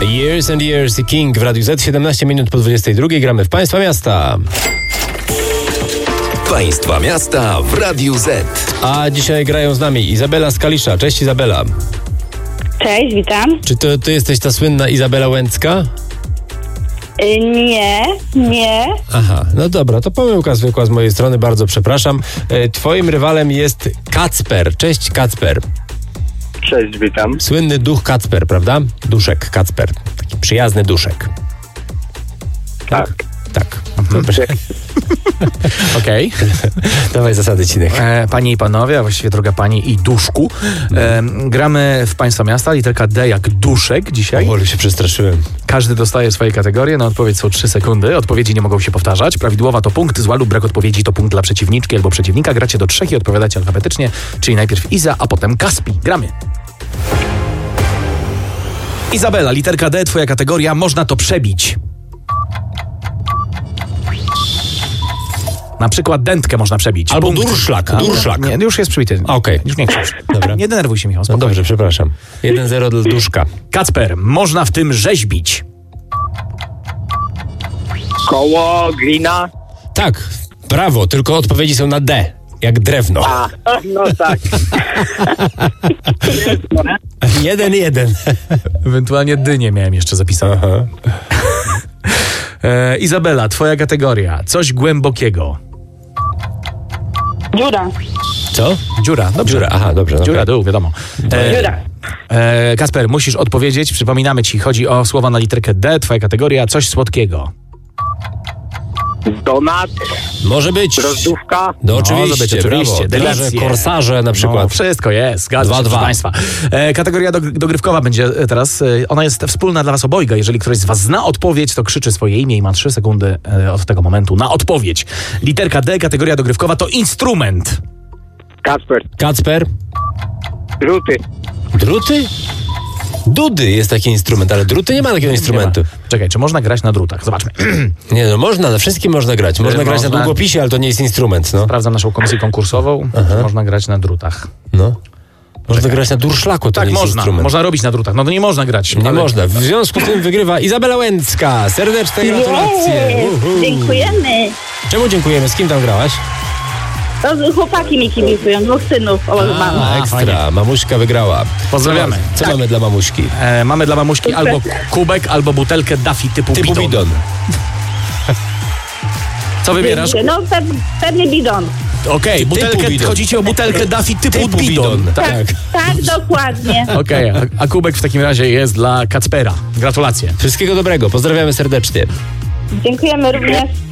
Years and Years i King w Radiu Z, 17 minut po 22. Gramy w Państwa Miasta. Państwa Miasta w Radiu Z. A dzisiaj grają z nami Izabela z Kalisza. Cześć, Izabela. Cześć, witam. Czy to ty jesteś ta słynna Izabela Łęcka? Nie. Aha, no dobra, to pomyłka zwykła z mojej strony, bardzo przepraszam. Twoim rywalem jest Kacper. Cześć, Kacper. Cześć, witam. Słynny duch Kacper, prawda? Duszek Kacper. Taki przyjazny duszek. Tak. Tak. Dobrze. Okej. Dawaj zasady, Cinek. Panie i panowie, a właściwie droga pani i duszku, gramy w Państwa Miasta, literka D jak duszek dzisiaj. O, się przestraszyłem. Każdy dostaje swoje kategorie, na odpowiedź są 3 sekundy, odpowiedzi nie mogą się powtarzać. Prawidłowa to punkt, zła lub brak odpowiedzi to punkt dla przeciwniczki albo przeciwnika. Gracie do 3 i odpowiadacie alfabetycznie, czyli najpierw Iza, a potem Kaspi. Gramy. Izabela, literka D, twoja kategoria, można to przebić. Na przykład dętkę można przebić. Albo durszlak. Nie, już jest przybity. Okej. Już nie krzycz. Dobra. Nie denerwuj się, Michał, No spokojnie. dobrze, przepraszam. 1-0 dla duszka. Kacper, można w tym rzeźbić. Koło, glina. Tak, brawo, tylko odpowiedzi są na D. Jak drewno. A, no tak. 1-1. Ewentualnie dynię miałem jeszcze zapisane. Aha. Izabela, twoja kategoria. Coś głębokiego. Dziura. Co? Dziura, dobrze. Dziura, aha, dobrze. No Dziura, okej. dół, wiadomo. Dziura. Kasper, musisz odpowiedzieć. Przypominamy ci, chodzi o słowa na literkę D. Twoja kategoria, coś słodkiego. Donat, Może być. rozdówka. No Może oczywiście, być, oczywiście. Brawo. Tyle, że Delicje. korsarze na przykład. No, wszystko jest, zgadza się, 2-2. proszę Państwa. Kategoria dogrywkowa będzie teraz. Ona jest wspólna dla Was obojga. Jeżeli któryś z Was zna odpowiedź, to krzyczy swoje imię i ma 3 sekundy od tego momentu na odpowiedź. Literka D, kategoria dogrywkowa to instrument. Kacper. Druty. Druty? Dudy jest taki instrument, ale druty nie ma takiego instrumentu. Nie ma. Czekaj, czy można grać na drutach? Zobaczmy. Nie, no można, na wszystkim można grać. Można grać na Można. długopisie, ale to nie jest instrument, no. Sprawdzam naszą komisję konkursową. Można grać na drutach. No. Można grać na durszlaku, to Tak, nie jest można. instrument. Można robić na drutach. No to nie można grać. Nie ale- można. W związku z tym wygrywa Izabela Łęcka. Serdeczne gratulacje. Uhu. Dziękujemy. Czemu dziękujemy? Z kim tam grałaś? To chłopaki mi kibicują, 2 synów mam. Ekstra. fajnie. Mamuśka wygrała. Pozdrawiamy. Co mamy dla mamuśki? Mamy dla mamuśki albo kubek, albo butelkę Daffy typu bidon. Co wybierasz? No pewnie bidon. Okej, butelkę, bidon. chodzi ci o butelkę Daffy typu bidon. Tak. Tak, dokładnie. Okej, a kubek w takim razie jest dla Kacpera. Gratulacje. Wszystkiego dobrego. Pozdrawiamy serdecznie. Dziękujemy również.